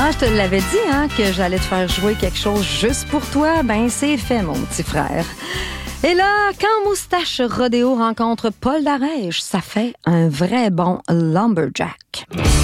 Ah, je te l'avais dit, hein, que j'allais te faire jouer quelque chose juste pour toi. Ben, c'est fait, mon petit frère. Et là, quand Moustache Rodéo rencontre Paul Darèche, ça fait un vrai bon lumberjack.